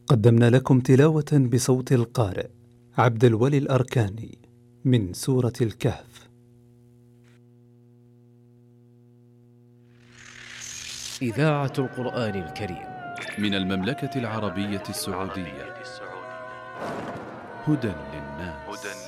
قدمنا لكم تلاوة بصوت القارئ عبد الولي الأركاني من سورة الكهف. إذاعة القرآن الكريم من المملكة العربية السعودية. هدى للناس.